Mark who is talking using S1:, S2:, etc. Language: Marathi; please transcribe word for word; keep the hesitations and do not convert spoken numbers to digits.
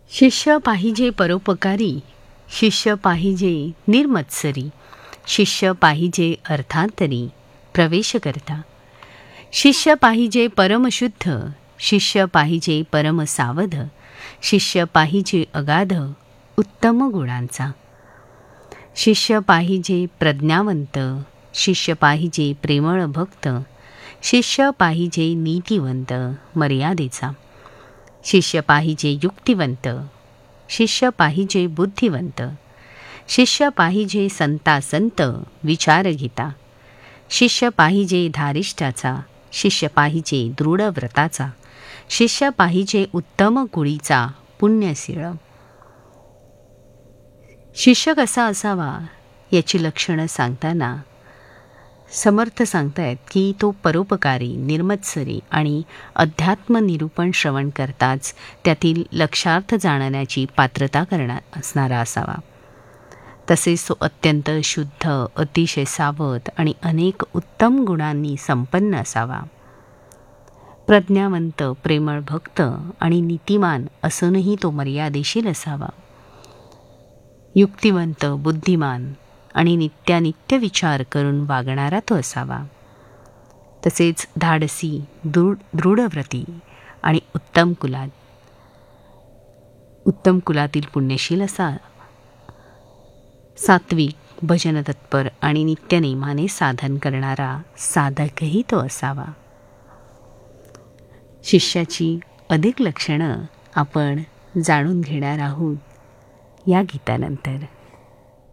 S1: शिष्य पाहिजे परोपकारी, शिष्य पाहिजे निर्मत्सरी, शिष्य पाहिजे अर्थांतरी प्रवेश करता, शिष्य पाहिजे परमशुद्ध, शिष्य पाहिजे परमसावध, शिष्य पाहिजे अगाध उत्तम गुणांचा, शिष्य पाहिजे प्रज्ञावंत, शिष्य पाहिजे प्रेमळ भक्त, शिष्य पाहिजे नीतिवंत मर्यादेचा, शिष्य पाहिजे युक्तिवंत, शिष्य पाहिजे बुद्धिवंत, शिष्य पाहिजे संता संत विचार घेता, शिष्य पाहिजे धारिष्ठाचा, शिष्य पाहिजे दृढ व्रताचा, शिष्य पाहिजे उत्तम कुळीचा पुण्यशीळ. शिष्य कसा असावा याची लक्षणं सांगताना समर्थ सांगतायत की तो परोपकारी, निर्मत्सरी आणि अध्यात्म निरूपण श्रवण करताच त्यातील लक्षार्थ जाणण्याची पात्रता करणार असणारा असावा. तसेच तो अत्यंत शुद्ध, अतिशय सावध आणि अनेक उत्तम गुणांनी संपन्न असावा. प्रज्ञावंत, प्रेमळ भक्त आणि नीतिमान असूनही तो मर्यादेशील असावा. युक्तिवंत, बुद्धिमान आणि नित्यानित्य विचार करून वागणारा तो असावा. तसेच धाडसी, दृढ दृढव्रती आणि उत्तम कुलात उत्तम कुलातील पुण्यशील असा. सात्विक, भजनतत्पर आणि नित्यनेमाने साधन करणारा साधकही तो असावा. शिष्याची अधिक लक्षणं आपण जाणून घेणार आहोत या गीतानंतर.